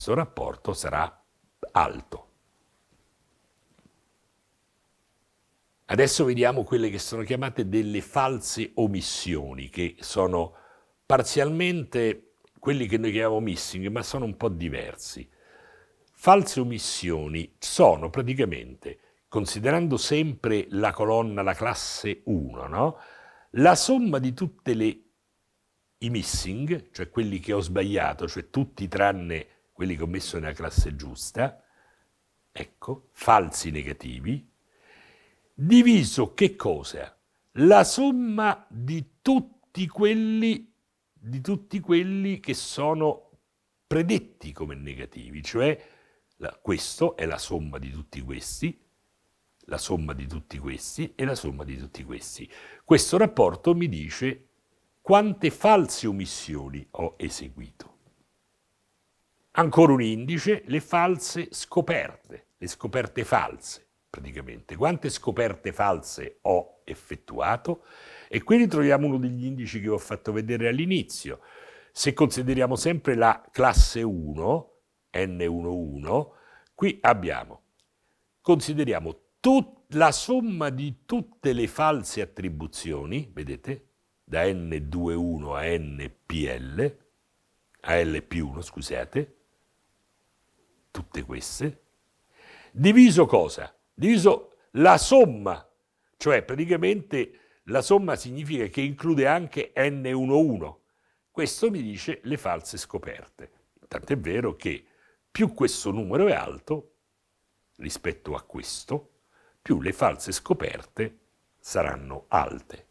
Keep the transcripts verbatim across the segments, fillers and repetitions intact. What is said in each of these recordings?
questo rapporto sarà alto. Adesso vediamo quelle che sono chiamate delle false omissioni, che sono parzialmente quelli che noi chiamiamo missing, ma sono un po' diversi. False omissioni sono praticamente, considerando sempre la colonna, la classe uno, no? La somma di tutte le i missing, cioè quelli che ho sbagliato, cioè tutti tranne quelli che ho messo nella classe giusta, ecco, falsi negativi, diviso che cosa? La somma di tutti quelli, di tutti quelli che sono predetti come negativi, cioè la, questo è la somma di tutti questi, la somma di tutti questi e la somma di tutti questi. Questo rapporto mi dice quante false omissioni ho eseguito. Ancora un indice, le false scoperte, le scoperte false, praticamente. Quante scoperte false ho effettuato? E qui ritroviamo uno degli indici che ho fatto vedere all'inizio. Se consideriamo sempre la classe uno, N undici, qui abbiamo, consideriamo tut- la somma di tutte le false attribuzioni, vedete, da N ventiuno a N P L, a L più uno, scusate, tutte queste, diviso cosa? Diviso la somma, cioè praticamente la somma significa che include anche N undici. Questo mi dice le false scoperte. Tant'è vero che più questo numero è alto rispetto a questo, più le false scoperte saranno alte.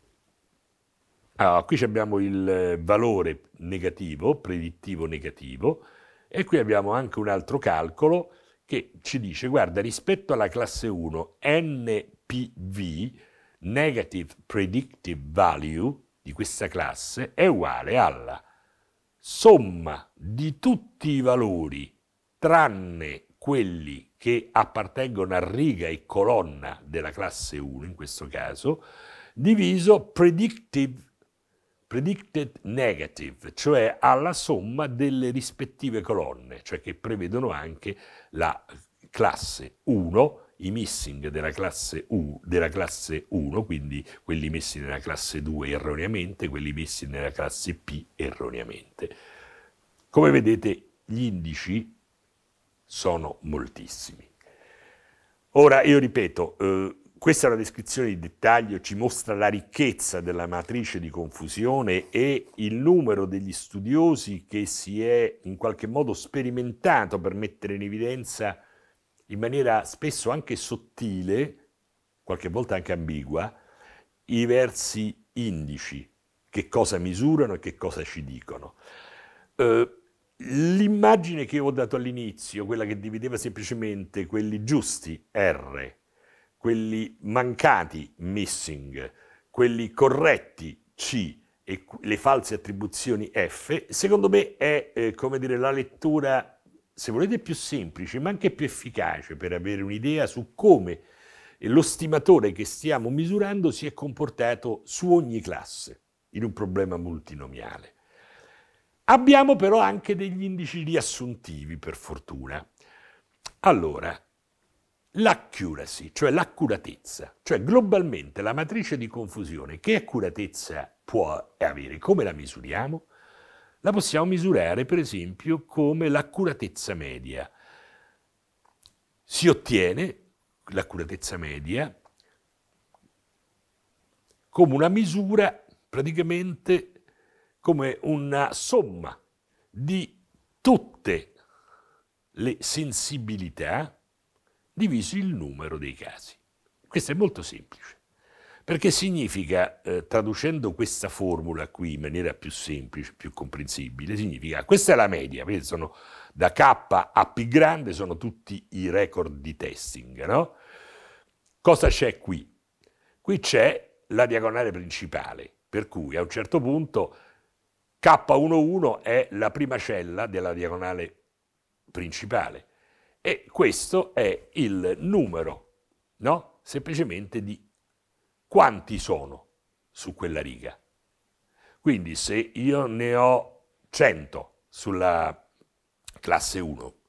Allora, qui abbiamo il valore negativo, predittivo negativo, e qui abbiamo anche un altro calcolo che ci dice, guarda, rispetto alla classe uno, N P V, Negative Predictive Value, di questa classe, è uguale alla somma di tutti i valori, tranne quelli che appartengono a riga e colonna della classe uno, in questo caso, diviso predictive predicted negative, cioè alla somma delle rispettive colonne, cioè che prevedono anche la classe uno, i missing della classe, U, della classe uno, quindi quelli messi nella classe due erroneamente, quelli messi nella classe P erroneamente. Come vedete, gli indici sono moltissimi. Ora, io ripeto, eh, questa è una descrizione di dettaglio, ci mostra la ricchezza della matrice di confusione e il numero degli studiosi che si è in qualche modo sperimentato per mettere in evidenza in maniera spesso anche sottile, qualche volta anche ambigua, i versi indici, che cosa misurano e che cosa ci dicono. Eh, l'immagine che ho dato all'inizio, quella che divideva semplicemente quelli giusti, R, quelli mancati, missing, quelli corretti, C, e le false attribuzioni F, secondo me è, eh, come dire, la lettura, se volete, più semplice, ma anche più efficace per avere un'idea su come lo stimatore che stiamo misurando si è comportato su ogni classe in un problema multinomiale. Abbiamo però anche degli indici riassuntivi, per fortuna. Allora, l'accuracy, cioè l'accuratezza, cioè globalmente la matrice di confusione, che accuratezza può avere? Come la misuriamo? La possiamo misurare, per esempio, come l'accuratezza media. Si ottiene l'accuratezza media come una misura, praticamente come una somma di tutte le sensibilità diviso il numero dei casi. Questo è molto semplice, perché significa, eh, traducendo questa formula qui in maniera più semplice, più comprensibile, significa, questa è la media, vedete, sono da K a P grande, sono tutti i record di testing, no? Cosa c'è qui? Qui c'è la diagonale principale, per cui a un certo punto K undici è la prima cella della diagonale principale e questo è il numero, no? Semplicemente di quanti sono su quella riga. Quindi se io ne ho cento sulla classe uno.